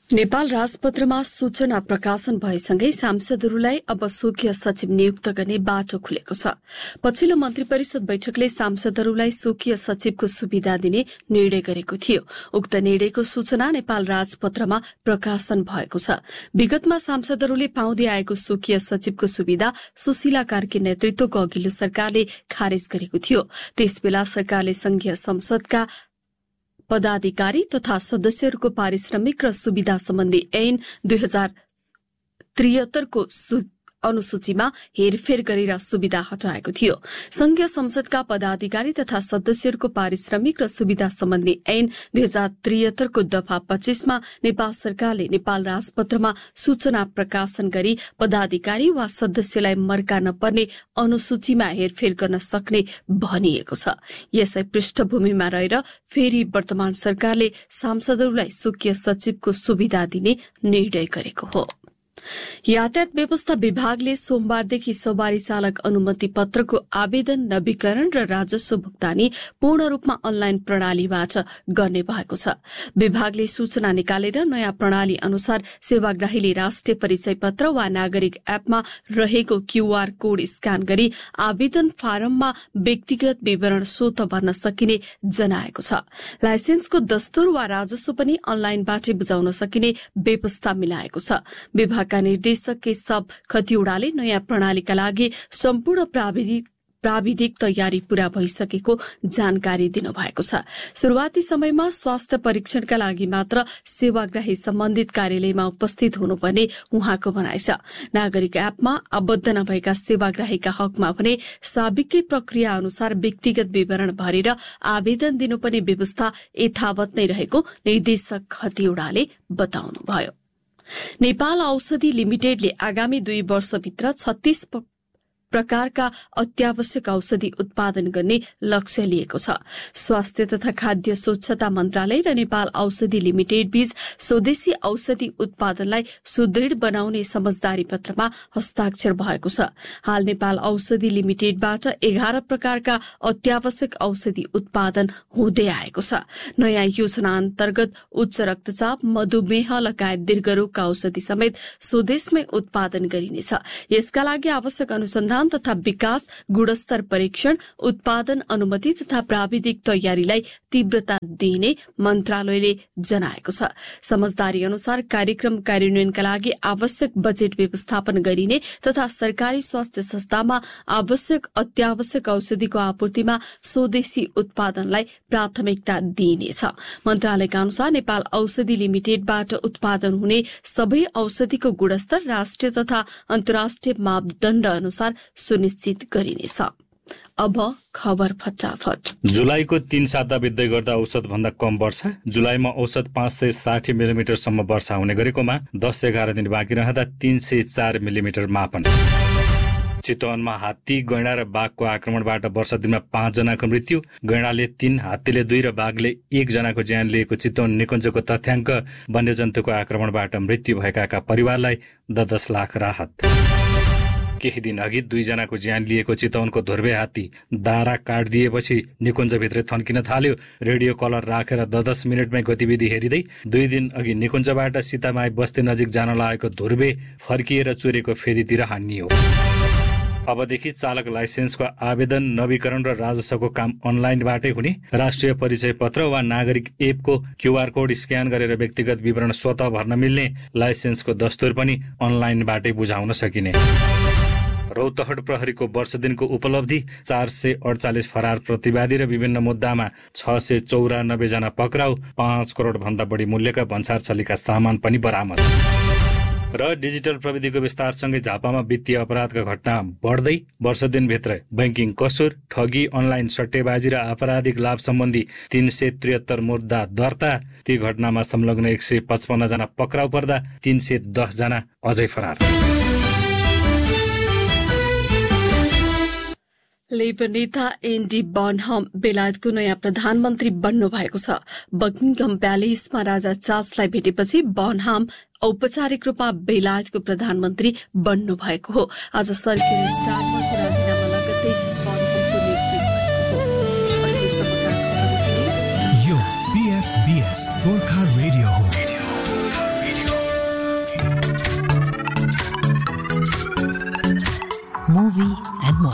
नेपाल राजपत्रमा सूचना प्रकाशन भएसँगै सांसदहरूलाई अब स्वकीय सचिव नियुक्त गर्ने बाटो खुलेको छ। पछिल्लो मन्त्री परिषद बैठकले सांसदहरूलाई स्वकीय सचिवको सुविधा दिने निर्णय गरेको थियो। उक्त निर्णयको सूचना नेपाल राजपत्रमा प्रकाशन भएको छ। विगतमा सांसदहरूले पाउँदै आएको स्वकीय सचिवको सुविधा सुशीला कार्की नेतृत्वको अघिल्लो सरकारले खारेज गरेको थियो। त्यसबेला सरकारले संघीय संसदका पदाधिकारी तथा सदस्यहरूको पारिश्रमिक र सुविधा सम्बन्धी ऐन 2073 को अनुसूचीमा हेरफेर गरेर सुविधा हटाएको थियो। संघीय संसदका पदाधिकारी तथा सदस्यहरूको पारिश्रमिक र सुविधा सम्बन्धी ऐन 2073 को दफा 25 मा नेपाल सरकारले नेपाल राजपत्रमा सूचना प्रकाशन गरी पदाधिकारी वा सदस्यलाई मर्का नपर्ने अनुसूचीमा हेरफेर गर्न सक्ने भनिएको छ। यसै पृष्ठभूमिमा रहेर फेरि वर्तमान सरकारले सांसदहरूलाई स्वकीय सचिवको सुविधा दिने निर्णय गरेको हो। यातायात व्यवस्था विभागले सोमबारदेखि सवारी चालक अनुमति पत्रको आवेदन, नवीकरण र राजस्व भुक्तानी पूर्ण रूपमा अनलाइन प्रणालीबाट गर्ने भएको छ। विभागले सूचना निकालेर नयाँ प्रणाली अनुसार सेवाग्राहीले राष्ट्रिय परिचय पत्र वा नागरिक एपमा रहेको क्यूआर कोड स्क्यान गरी आवेदन फारममा व्यक्तिगत विवरण स्वत भर्न सकिने जनाएको छ। लाइसेन्सको दस्तुर वा राजस्व पनि अनलाइनबाटै बुझाउन सकिने व्यवस्था मिलाएको छ। विभागका निर्देशक केशव खतिवड़ाले नयाँ प्रणालीका लागि सम्पूर्ण प्राविधिक तयारी पूरा भइसकेको जानकारी दिनुभएको छ। शुरूआती समयमा स्वास्थ्य परीक्षणका लागि मात्र सेवाग्राही सम्बन्धित कार्यालयमा उपस्थित हुनुपर्ने उहाँको भनाइ छ। नागरिक एपमा आबद्ध नभएका सेवाग्राहीका हकमा भने साबिकै प्रक्रिया अनुसार व्यक्तिगत विवरण भरेर आवेदन दिनुपर्ने व्यवस्था यथावत नै रहेको निर्देशक खतिवड़ाले बताउनुभयो। नेपाल औषधि लिमिटेडले आगामी 2 वर्षभित्र 36 प्रकारका अत्यावश्यक औषधि उत्पादन गर्ने लक्ष्य लिएको छ। स्वास्थ्य तथा खाद्य स्वच्छता मन्त्रालय र नेपाल औषधि लिमिटेड बीच स्वदेशी औषधि उत्पादनलाई सुदृढ बनाउने समझदारी पत्रमा हस्ताक्षर भएको छ। हाल नेपाल औषधि लिमिटेडबाट 11 प्रकारका अत्यावश्यक औषधि उत्पादन हुँदै आएको छ। नयाँ योजना अन्तर्गत उच्च रक्तचाप, मधुमेह लगायत दीर्घरोगका औषधि समेत स्वदेशमै उत्पादन गरिनेछ। यसका लागि आवश्यक अनुसन्धान तथा विकास, गुणस्तर परीक्षण, उत्पादन अनुमति तथा प्राविधिक तयारीलाई तीव्रता दिइने मन्त्रालयले जनाएको छ। समझदारी अनुसार कार्यक्रम कार्यान्वयनका लागि आवश्यक बजेट व्यवस्थापन गरिने तथा सरकारी स्वास्थ्य संस्थामा आवश्यक अत्यावश्यक औषधिको आपूर्तिमा स्वदेशी उत्पादनलाई प्राथमिकता दिइनेछ। मन्त्रालयका अनुसार नेपाल औषधि लिमिटेडबाट उत्पादन हुने सबै औषधिको गुणस्तर राष्ट्रिय तथा अन्तर्राष्ट्रिय मापदण्ड अनुसार सुनिश्चित गरिनेछ। अब खबर फटाफट। जुलाईको 3 साता बित्दै गर्दा औसत भन्दा कम वर्षा। जुलाईमा औसत 560 मिलिमिटर सम्म वर्षा हुने गरेकोमा 10-11 दिन बाँकी रहँदा 304 मिलिमिटर मापन। चितवनमा हात्ती, गैंडा र बाघको आक्रमणबाट वर्ष दिनमा 5 जनाको मृत्यु। गैंडाले 3, हात्तीले 2 र बाघले 1 जनाको ज्यान लिएको चितवन निकुञ्जको तथ्याङ्क। वन्यजन्तुको आक्रमणबाट मृत्यु भएकाका परिवारलाई 10 लाख राहत। केही दिन अघि 2 जनाको ज्यान लिएको चितवनको धुर्वे हात्ती दारा काटिदिएपछि निकुञ्जभित्रै थन्किन थाल्यो। रेडियो कलर राखेर 10 मिनटमै गतिविधि हेरिँदै 2 दिन अघि निकुञ्जबाट सीतामाई बस्ती नजिक जान लागेको धुर्वे फर्किएर चोरेको फेदीतिर हानियो। अबदेखि चालक लाइसेन्सको आवेदन, नवीकरण र राजस्वको काम अनलाइनबाटै हुने। राष्ट्रिय परिचय पत्र वा नागरिक एपको क्यूआर कोड स्क्यान गरेर व्यक्तिगत विवरण स्वतः भर्न मिल्ने। लाइसेन्सको दस्तुर पनि अनलाइनबाटै बुझाउन सकिने। रौतहट प्रहरीको वर्ष दिनको उपलब्धि 448 फरार प्रतिवादी र विभिन्न मुद्दामा 694 जना पक्राउ। 5 करोड भन्दा बढी मूल्यका भन्सार छलीका सामान पनि बरामद। र डिजिटल प्रविधिको विस्तारसँगै झापामा वित्तीय अपराधका घटना बढ्दै। वर्ष दिनभित्र बैंकिङ कसुर, ठगी, अनलाइन सट्टेबाजी र आपराधिक लाभ सम्बन्धी 373 मुद्दा दर्ता। ती घटनामा संलग्न 155 जना पक्राउ पर्दा 310 जना अझै फरार। लेबर नेता एन्डी बर्नहम बेलायतको नयाँ प्रधानमन्त्री बन्नु भएको छ। बकिङहम प्यालेसमा राजा चार्ल्सलाई भेटेपछि बर्नहम औपचारिक रूपमा बेलायतको प्रधानमन्त्री बन्नु भएको हो। आज सरकारी स्टाफको राजीनामा लगत्तै बर्नहमको नियुक्ति भएको हो। अहिलेसम्मका खबरहरू यो PFBS गोर्खा रेडियो हो। movie and more.